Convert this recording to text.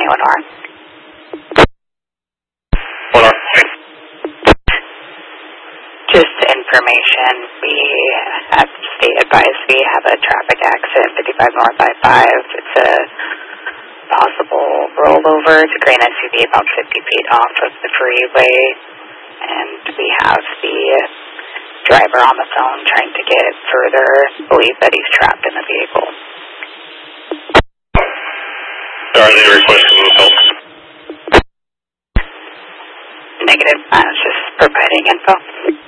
1R. 1R. Just information, we have state advised we have a traffic accident 55 North I-5. It's a possible rollover. It's a grain SUV about 50 feet off of the freeway, and we have the driver on the phone trying to get further. Believe that he's trapped in the vehicle. Are they requesting help? Negative. I was just providing info.